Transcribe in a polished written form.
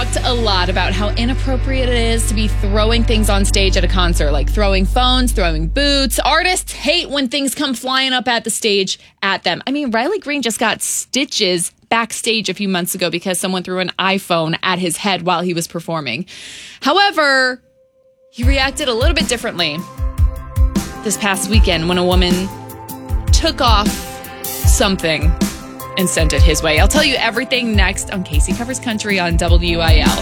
talked a lot about how inappropriate it is to be throwing things on stage at a concert, like throwing phones, throwing boots. Artists hate when things come flying up at the stage at them. I mean, Riley Green just got stitches backstage a few months ago because someone threw an iPhone at his head while he was performing. However, he reacted a little bit differently this past weekend when a woman took off something and sent it his way. I'll tell you everything next on Casey Covers Country on WIL.